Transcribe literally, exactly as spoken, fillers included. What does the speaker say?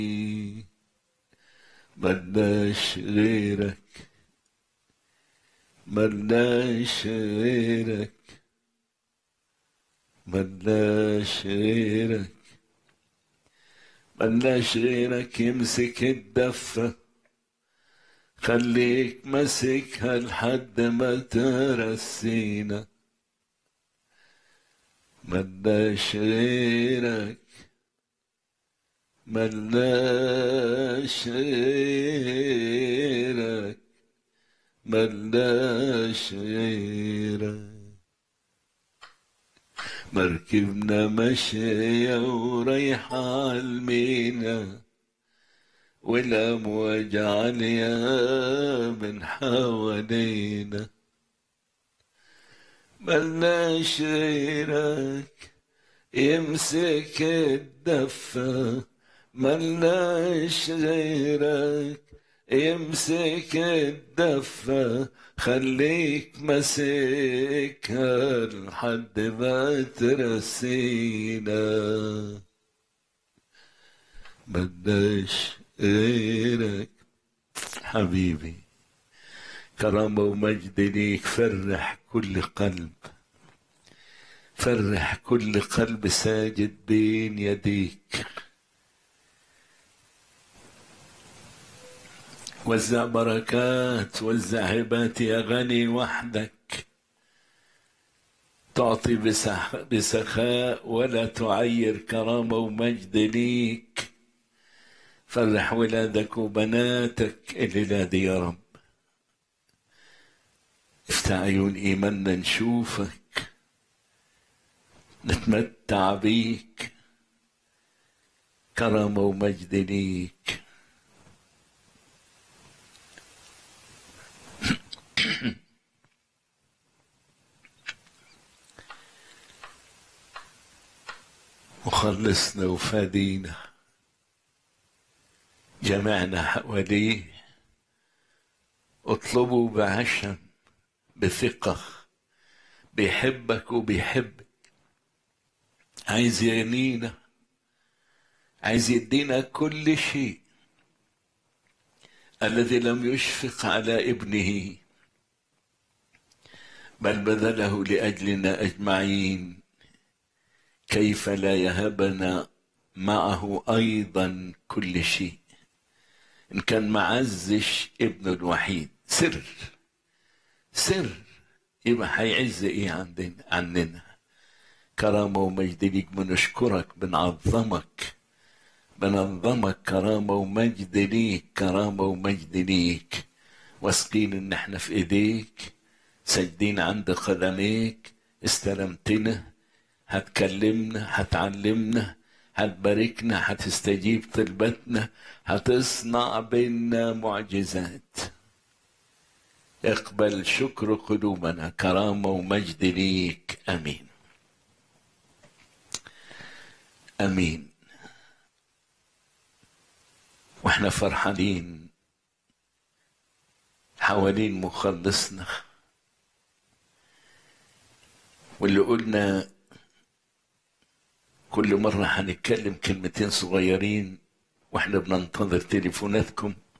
ملناش غيرك، ملناش غيرك، ملناش غيرك، ملناش غيرك يمسك الدفة، خليك مسكها لحد ما ترسينا. ملناش غيرك، ملناش غيرك، ملناش غيرك. مركبنا ماشية ورايحة عالمينا، والأمواج عالية من حوالينا. ملناش غيرك يمسك الدفة، ملناش غيرك يمسك الدفة، خليك مسكها لحد ما ترسينا. ملناش غيرك حبيبي. كرامة ومجد ليك، فرح كل قلب، فرح كل قلب ساجد بين يديك. وزع بركات، وزع هبات يا غني وحدك، تعطي بسخاء ولا تعير. كرامة ومجد ليك، فرح ولادك وبناتك الليلة دي يا رب. افتح عيون إيماننا نشوفك، نتمتع بيك. كرامة ومجد ليك. مخلصنا وفادينا، جمعنا حواليه. اطلبوا بعشم بثقة، بيحبك وبيحبك، عايز يغنينا، عايز يدينا كل شيء. الذي لم يشفق على ابنه بل بذله لأجلنا أجمعين، كيف لا يهبنا معه أيضا كل شيء. إن كان معزش ابنه الوحيد، سر سر يبقى هيعز إيه عندنا عننا. كرامة ومجد ليك، بنشكرك، بنعظمك، بنظمك. كرامة ومجد ليك، كرامة ومجد ليك. واثقين إن احنا في إيديك، ساجدين عند قدميك. استلمتنا، هتكلمنا، هتعلمنا، هتباركنا، هتستجيب طلبتنا، هتصنع بينا معجزات. اقبل شكر قلوبنا. كرامة ومجد ليك. امين امين. واحنا فرحانين حوالين مخلصنا، واللي قلنا كل مرة هنتكلم كلمتين صغيرين واحنا بننتظر تليفوناتكم.